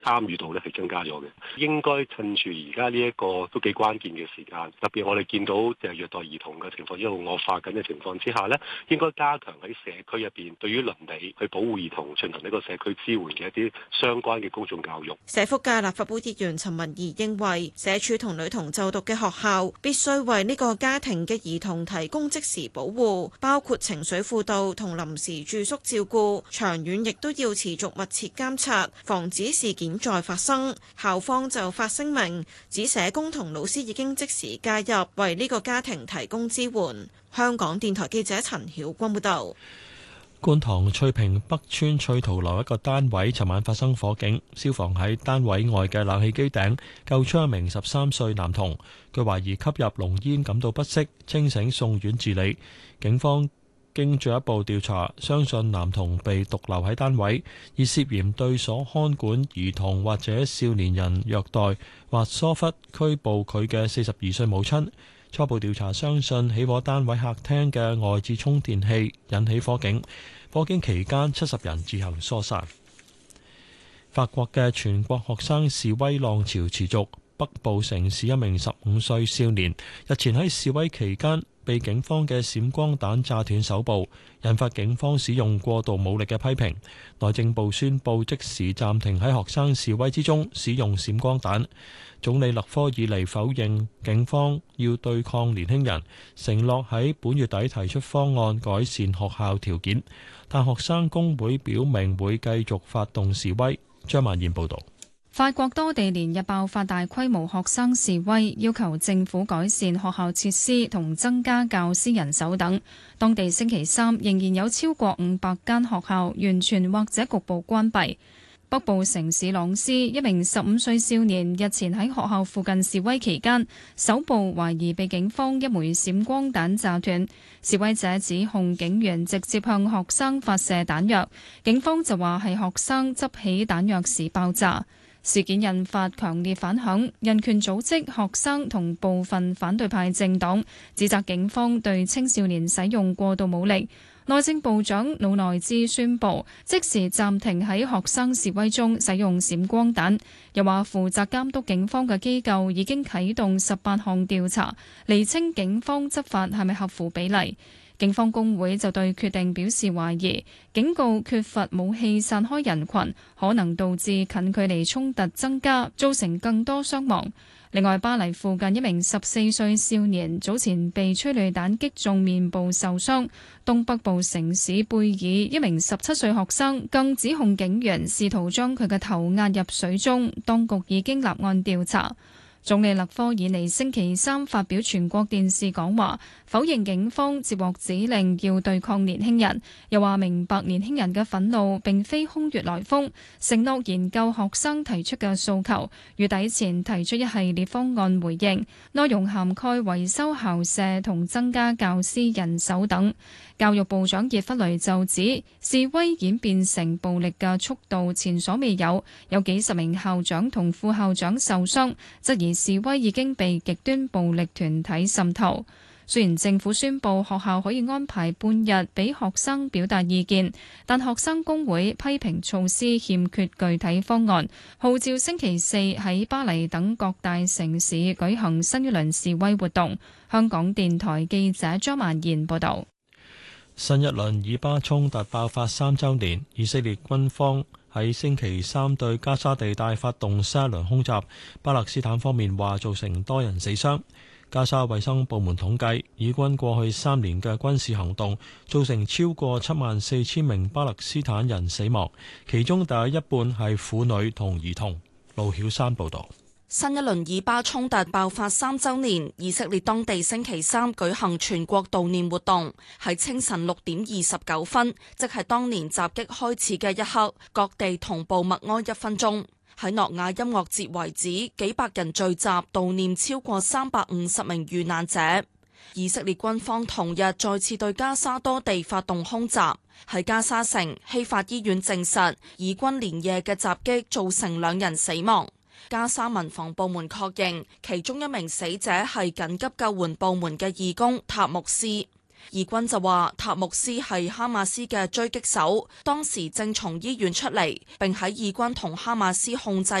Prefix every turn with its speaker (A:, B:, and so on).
A: 參與度咧係增加咗嘅。應該趁住而家呢一個都幾關鍵嘅時間，特別我哋見到虐待兒童嘅情況一路惡化緊嘅情況之下呢，應該加強喺社區入邊對於鄰里去保護兒童進行呢個社區支援嘅一啲相關嘅公眾教育。
B: 社福界立法會議員陳文儀認為，社署同女童就讀嘅學校必須為呢個家庭嘅兒童提供即時保護，包括情緒輔導同臨時住宿照顧，長遠亦都要持續密切監察，防止事件再發生。校方就發聲明指社工同老師已經即時介入，為呢個家庭提供支援。香港電台記者陳曉君報道。
C: 觀塘翠屏北村翠桃樓一個單位尋晚發生火警，消防喺單位外嘅冷氣機頂救出一名13歲男童，佢懷疑吸入濃煙感到不適，清醒送院治理。警方經進一步調查，相信男童被獨留喺單位，以涉嫌對所看管兒童或者少年人虐待或疏忽拘捕佢嘅42歲母親。初步調查相信起火單位客廳嘅外置充電器引起火警，火警期間70人自行疏散。法國嘅全國學生示威浪潮持續，北部城市一名15歲少年日前喺示威期間被警方嘅閃光彈炸斷手部，引發警方使用過度武力嘅批評。內政部宣布即時暫停喺學生示威之中使用閃光彈。總理勒科爾尼否認警方要對抗年輕人，承諾喺本月底提出方案改善學校條件，但學生工會表明會繼續發動示威。張曼燕報導。
D: 法國多地連日爆發大規模學生示威，要求政府改善學校設施同增加教師人手等。當地星期三仍然有超過500間學校完全或者局部關閉。北部城市朗斯一名15歲少年日前喺學校附近示威期間，手部懷疑被警方一枚閃光彈炸斷。示威者指控警員直接向學生發射彈藥，警方就話係學生執起彈藥時爆炸。事件引發強烈反響，人權組織、學生同部分反對派政黨指責警方對青少年使用過度武力。內政部長魯內茲宣布即時暫停喺學生示威中使用閃光彈，又話負責監督警方嘅機構已經啟動18項調查，釐清警方執法係咪合乎比例。警方工會就對決定表示懷疑，警告缺乏武器散開人群，可能導致近距離衝突增加，造成更多傷亡。另外，巴黎附近一名14歲少年早前被催淚彈擊中面部受傷。東北部城市貝爾一名17歲學生更指控警員試圖將佢嘅頭壓入水中，當局已經立案調查。總理勒科爾尼星期三發表全國電視講話，否認警方接獲指令要對抗年輕人，又話明白年輕人嘅憤怒並非空穴來風，承諾研究學生提出嘅訴求，月底前提出一系列方案回應，內容涵蓋維修校舍同增加教師人手等。教育部長葉弗雷就指，示威演變成暴力嘅速度前所未有，有幾十名校長同副校長受傷，質疑示威已經被極端暴力團體滲透。雖然政府宣布學校可以安排半日俾學生表達意見，但學生工會批評措施欠缺具體方案，號召星期四喺巴黎等各大城市舉行新一輪示威活動。香港電台記者張曼燕報導。
C: 新一輪以巴衝突爆發3週年，以色列軍方喺星期三對加沙地帶發動新一輪空襲，巴勒斯坦方面話造成多人死傷。加沙衛生部門統計，以軍過去3年嘅軍事行動造成超過74000名巴勒斯坦人死亡，其中大約一半係婦女同兒童。盧曉山報導。
E: 新一輪以巴衝突爆發3週年，以色列當地星期三舉行全國悼念活動，喺清晨6點29分，即係當年襲擊開始嘅一刻，各地同步默哀1分鐘。喺諾亞音樂節為止，幾百人聚集悼念超過350名遇難者。以色列軍方同日再次對加沙多地發動空襲，喺加沙城希法醫院證實，以軍連夜嘅襲擊造成2人死亡。加沙民防部門確認，其中一名死者係緊急救援部門嘅義工塔木斯。 以軍就話塔木斯係哈馬斯嘅狙擊手，當時正從醫院出嚟，並喺以軍同哈馬斯控制